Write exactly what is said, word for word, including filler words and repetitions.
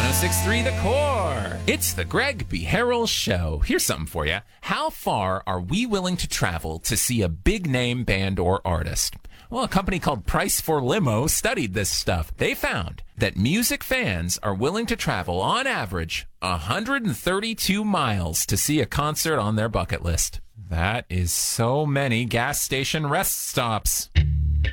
six three The Core. It's the Greg B. Harrell Show. Here's something for you. How far are we willing to travel to see a big-name band or artist? Well, a company called Price for Limo studied this stuff. They found that music fans are willing to travel, on average, one hundred thirty-two miles to see a concert on their bucket list. That is so many gas station rest stops.